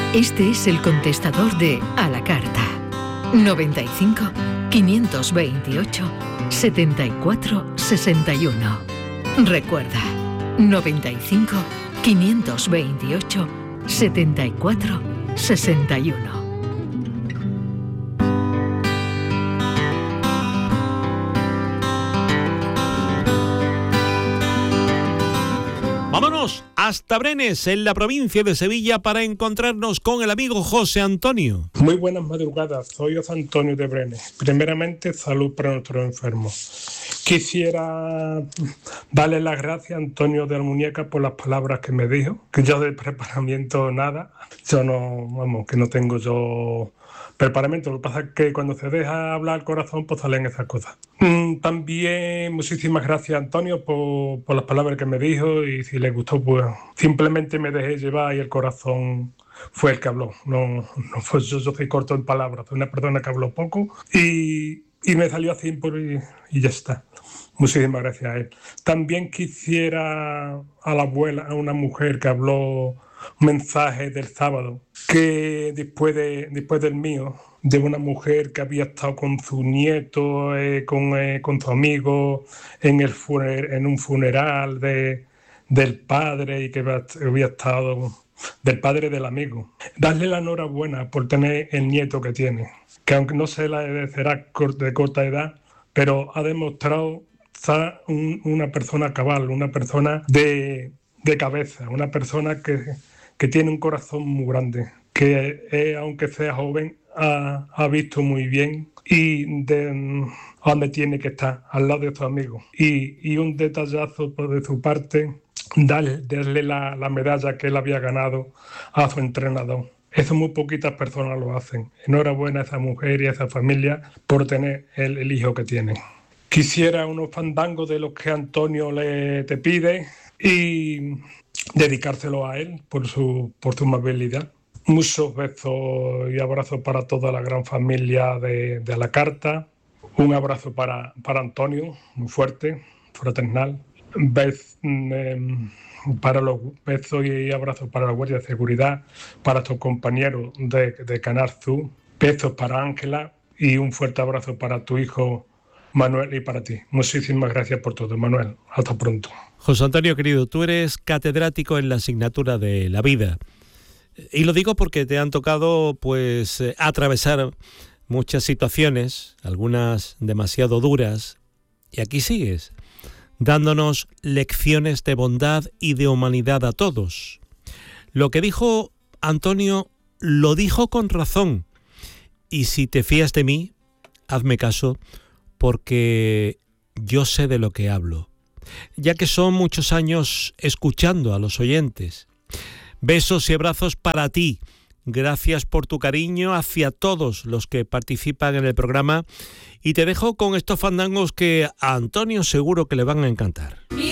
Este es el contestador de A la Carta. 95 528 74 61. Recuerda, 95 528 74 61. Vámonos hasta Brenes, en la provincia de Sevilla, para encontrarnos con el amigo José Antonio. Muy buenas madrugadas, soy José Antonio de Brenes. Primeramente, salud para nuestros enfermos. Quisiera darle las gracias a Antonio de Almuñeca por las palabras que me dijo, que yo de preparamiento nada, yo no, vamos, que no tengo yo preparamiento. Lo que pasa es que cuando se deja hablar el corazón, pues salen esas cosas. También muchísimas gracias, Antonio, por las palabras que me dijo, y si le gustó, pues simplemente me dejé llevar y el corazón fue el que habló. No fue yo soy corto en palabras, soy una persona que habló poco y me salió así y ya está. Muchísimas gracias a él. También quisiera a la abuela, a una mujer que habló un mensaje del sábado, que después del mío, de una mujer que había estado con su nieto, con su amigo en un funeral del padre, y que había estado del padre del amigo. Darle la enhorabuena por tener el nieto que tiene, que aunque no será de corta edad, pero ha demostrado ser una persona cabal, una persona de cabeza, una persona que tiene un corazón muy grande, que aunque sea joven, ha visto muy bien y de dónde tiene que estar, al lado de sus amigos. Y un detallazo de su parte, darle la medalla que él había ganado a su entrenador. Eso muy poquitas personas lo hacen. Enhorabuena a esa mujer y a esa familia por tener el hijo que tienen. Quisiera unos fandangos de los que Antonio te pide y dedicárselo a él por su amabilidad. Muchos besos y abrazos para toda la gran familia de A la Carta. Un abrazo para Antonio, muy fuerte, fraternal. Besos y abrazos para la Guardia de Seguridad, para tus compañeros de Canal Sur. Besos para Ángela y un fuerte abrazo para tu hijo Manuel y para ti. Muchísimas gracias por todo, Manuel. Hasta pronto. José Antonio, querido, tú eres catedrático en la asignatura de la vida. Y lo digo porque te han tocado pues atravesar muchas situaciones, algunas demasiado duras, y aquí sigues, dándonos lecciones de bondad y de humanidad a todos. Lo que dijo Antonio, lo dijo con razón. Y si te fías de mí, hazme caso, porque yo sé de lo que hablo, ya que son muchos años escuchando a los oyentes. Besos y abrazos para ti. Gracias por tu cariño hacia todos los que participan en el programa. Y te dejo con estos fandangos que a Antonio seguro que le van a encantar.